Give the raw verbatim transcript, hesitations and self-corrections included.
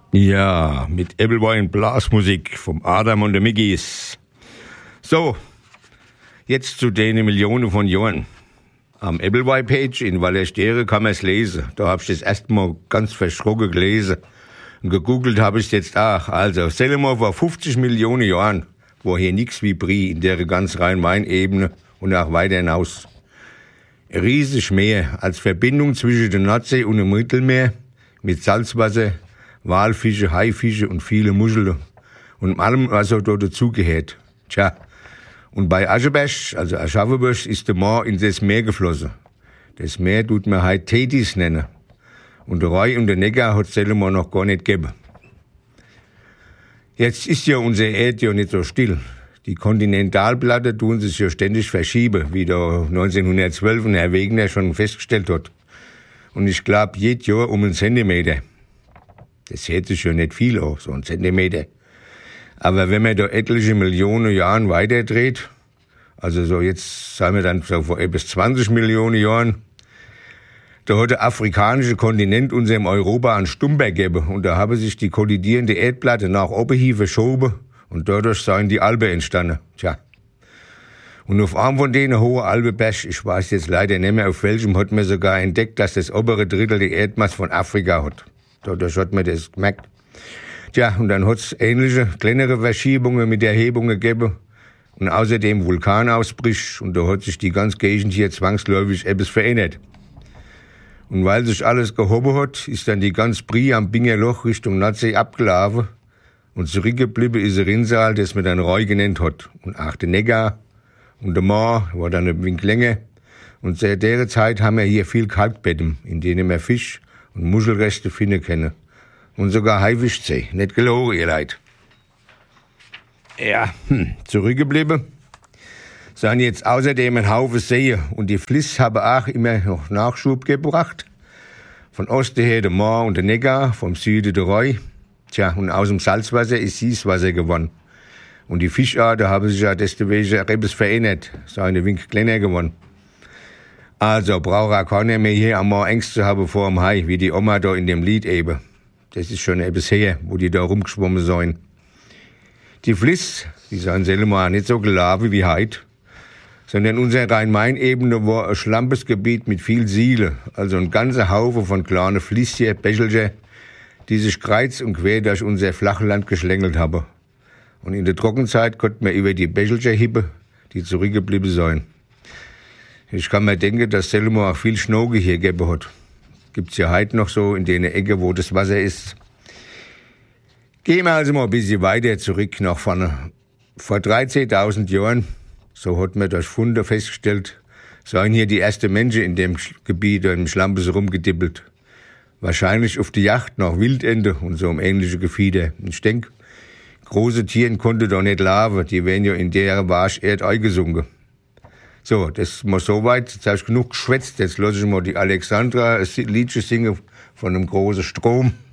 Ja, mit Appleboy und Blasmusik vom Adam und der Miggis. So, jetzt zu den Millionen von Jahren. Am Appleboy-Page in Valestere kann man es lesen. Da habe ich das erstmal ganz verschrocken gelesen. Und gegoogelt habe ich es jetzt auch. Also, stell dir mal vor fünfzig Millionen Jahren war hier nichts wie Brie in der ganz Rhein-Main-Ebene und auch weiter hinaus. Riesig Meer als Verbindung zwischen der Nordsee und dem Mittelmeer mit Salzwasser, Walfische, Haifische und viele Muscheln und allem, was auch dort dazugehört. Tja, und bei Ascheberg, also Aschaffenburg, ist der Moor in das Meer geflossen. Das Meer tut man heute Tethys nennen. Und der Rhein und der Neckar hat es selber noch gar nicht gegeben. Jetzt ist ja unsere Erde ja nicht so still. Die Kontinentalplatte tun sich ja ständig verschieben, wie der neunzehnhundertzwölf Herr Wegener schon festgestellt hat. Und ich glaube, jedes Jahr um einen Zentimeter. Das hört sich ja nicht viel an, so ein Zentimeter. Aber wenn man da etliche Millionen Jahren weiterdreht, also so jetzt sagen wir dann so vor etwas zwanzig Millionen Jahren, da hat der afrikanische Kontinent unserem Europa einen Stumper gegeben und da haben sich die kollidierende Erdplatte nach oben hin verschoben und dadurch seien die Alpen entstanden. Tja. Und auf einem von denen hohen Alpenberg, ich weiß jetzt leider nicht mehr auf welchem, hat man sogar entdeckt, dass das obere Drittel der Erdmasse von Afrika hat. Dadurch hat man das gemerkt. Tja, und dann hat es ähnliche, kleinere Verschiebungen mit Erhebungen gegeben und außerdem Vulkanausbrüche und da hat sich die ganze Gegend hier zwangsläufig etwas verändert. Und weil sich alles gehoben hat, ist dann die ganze Brie am Bingerloch Richtung Nordsee abgelaufen und zurückgeblieben ist ein Rinnsal, das man dann Reu genannt hat. Und auch der Neckar und der Moor war dann ein wenig länger. Und seit der Zeit haben wir hier viel Kalkbetten, in denen wir Fisch und Muschelreste finden können. Und sogar Haifischzee. Nicht gelogen, ihr Leid. Ja, hm, zurückgeblieben sind jetzt außerdem ein Haufen Seen. Und die Flüsse haben auch immer noch Nachschub gebracht. Von Osten her der Moor und der Neckar, vom Süden der Reu. Tja, und aus dem Salzwasser ist Süßwasser geworden. Und die Fischarten haben sich ja deswegen etwas verändert. Sind ein wenig kleiner geworden. Also braucht auch keiner mehr hier am Moor Angst zu haben vor dem Hai, wie die Oma da in dem Lied eben. Das ist schon etwas her, wo die da rumgeschwommen sind. Die Flüsse, die sind selber nicht so gelaufen wie heute, sondern unsere Rhein-Main-Ebene war ein schlampes Gebiet mit viel Siele, also ein ganzer Haufen von kleinen Flüsschen, Bächelchen, die sich kreuz und quer durch unser Flachland geschlängelt haben. Und in der Trockenzeit konnte man über die Bächelchen hippen, die zurückgeblieben sind. Ich kann mir denken, dass Selma auch viel Schnoge hier gegeben hat. Gibt's ja heute noch so in den Ecken, wo das Wasser ist. Gehen wir also mal ein bisschen weiter zurück nach vorne. Vor dreizehntausend Jahren, so hat man durch Funde festgestellt, seien hier die ersten Menschen in dem Gebiet im Schlampes rumgedippelt. Wahrscheinlich auf die Jagd nach Wildente und so um ähnliche Gefieder. Ich denke, große Tiere konnten da nicht laufen, die wären ja in der Wascherde eingesunken. So, das ist mal soweit. Jetzt habe ich genug geschwätzt. Jetzt lasse ich mal die Alexandra ein Liedchen singen von einem großen Strom.